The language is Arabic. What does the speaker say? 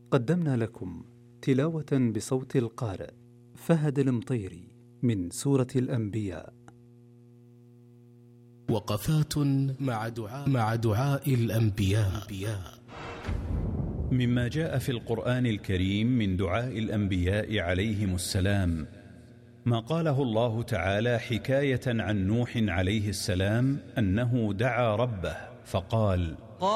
قدمنا لكم تلاوة بصوت القارئ فهد المطيري من سورة الأنبياء. وقفات مع دعاء الأنبياء. مما جاء في القرآن الكريم من دعاء الأنبياء عليهم السلام ما قاله الله تعالى حكاية عن نوح عليه السلام أنه دعا ربه فقال: